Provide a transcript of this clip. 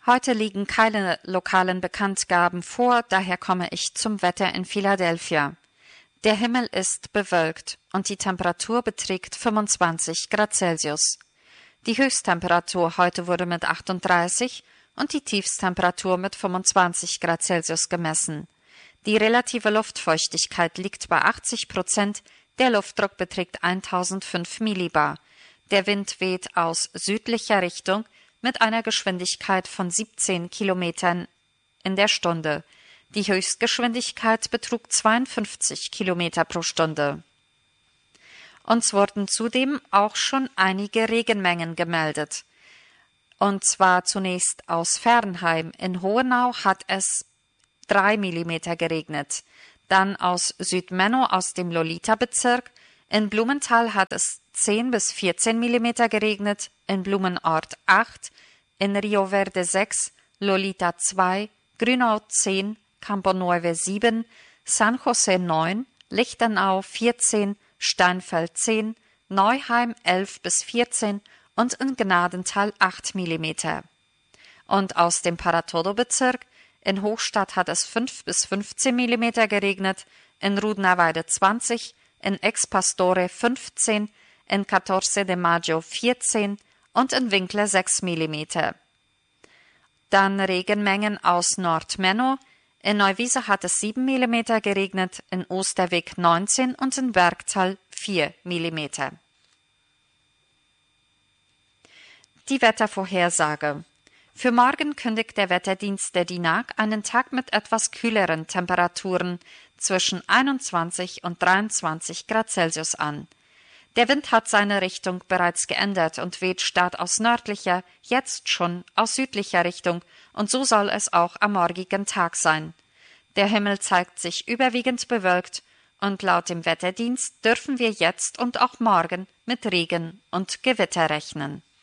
Heute liegen keine lokalen Bekanntgaben vor, daher komme ich zum Wetter in Philadelphia. Der Himmel ist bewölkt und die Temperatur beträgt 25 Grad Celsius. Die Höchsttemperatur heute wurde mit 38 und die Tiefsttemperatur mit 25 Grad Celsius gemessen. Die relative Luftfeuchtigkeit liegt bei 80%, der Luftdruck beträgt 1005 Millibar. Der Wind weht aus südlicher Richtung mit einer Geschwindigkeit von 17 Kilometern in der Stunde. Die Höchstgeschwindigkeit betrug 52 Kilometer pro Stunde. Uns wurden zudem auch schon einige Regenmengen gemeldet. Und zwar zunächst aus Fernheim. In Hohenau hat es 3 Millimeter geregnet. Dann aus Südmenno aus dem Lolita-Bezirk. In Blumenthal hat es 10 bis 14 Millimeter geregnet. In Blumenort 8. In Rio Verde 6. Lolita 2. Grünau 10. Campo Nueve 7. San Jose 9. Lichtenau 14. Steinfeld 10, Neuheim 11 bis 14 und in Gnadenthal 8 Millimeter. Und aus dem Paratodo-Bezirk, in Hochstadt hat es 5 bis 15 Millimeter geregnet, in Rudnerweide 20, in Ex-Pastore 15, in Catorce de Maggio 14 und in Winkler 6 Millimeter. Dann Regenmengen aus Nordmenno. In Neuwiese hat es 7 mm geregnet, in Osterweg 19 und in Bergtal 4 mm. Die Wettervorhersage. Für morgen kündigt der Wetterdienst der DINAG einen Tag mit etwas kühleren Temperaturen zwischen 21 und 23 Grad Celsius an. Der Wind hat seine Richtung bereits geändert und weht statt aus nördlicher, jetzt schon aus südlicher Richtung, und so soll es auch am morgigen Tag sein. Der Himmel zeigt sich überwiegend bewölkt, und laut dem Wetterdienst dürfen wir jetzt und auch morgen mit Regen und Gewitter rechnen.